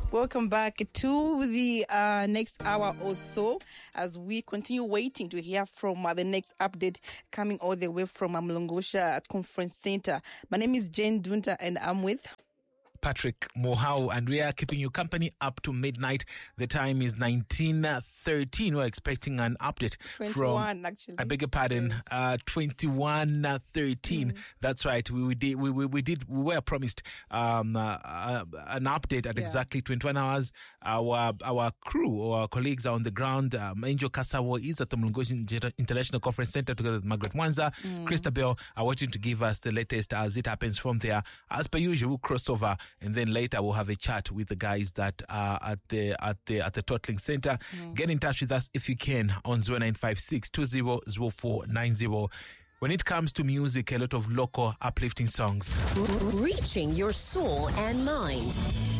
Welcome back to the next hour or so as we continue waiting to hear from the next update coming all the way from Mlongosha Conference Center. My name is Jane Dunta and I'm with Patrick Mohau, and we are keeping you company up to midnight. The time is 19:13. We're expecting an update 21, actually. I beg your pardon. Yes. 21:13. That's right. We were promised an update at exactly 21 hours. Our crew or our colleagues are on the ground. Angel Kasawo is at the Mlongosha International Conference Center together with Margaret Mwanza. Christabel are waiting to give us the latest as it happens from there. As per usual, we'll cross over. And then later we'll have a chat with the guys that are at the Tottling Center. Get in touch with us if you can on 0956 200490. When it comes to music, a lot of local uplifting songs. Reaching your soul and mind.